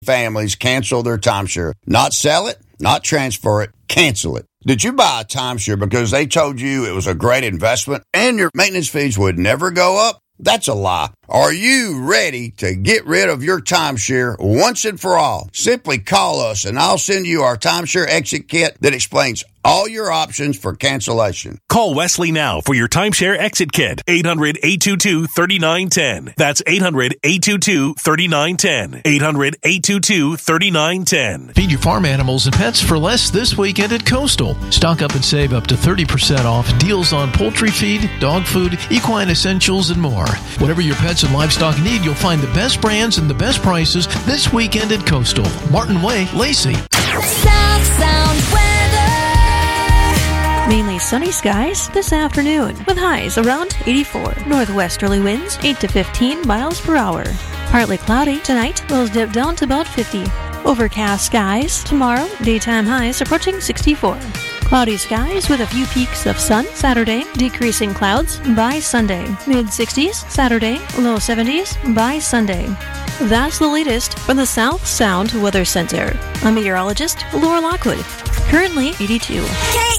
families cancel their timeshare. Not sell it, not transfer it, cancel it. Did you buy a timeshare because they told you it was a great investment and your maintenance fees would never go up? That's a lie. Are you ready to get rid of your timeshare once and for all? Simply call us and I'll send you our timeshare exit kit that explains all your options for cancellation. Call Wesley now for your timeshare exit kit. 800-822-3910. That's 800-822-3910. 800-822-3910. Feed your farm animals and pets for less this weekend at Coastal. Stock up and save up to 30% off deals on poultry feed, dog food, equine essentials, and more. Whatever your pets and livestock need, you'll find the best brands and the best prices this weekend at Coastal. Martin Way, Lacey. South Sound weather. Mainly sunny skies this afternoon with highs around 84. Northwesterly winds 8 to 15 miles per hour. Partly cloudy tonight, lows dip down to about 50. Overcast skies tomorrow, daytime highs approaching 64. Cloudy skies with a few peaks of sun Saturday, decreasing clouds by Sunday. Mid-60s Saturday, low 70s by Sunday. That's the latest from the South Sound Weather Center. I'm meteorologist Laura Lockwood. Currently 82.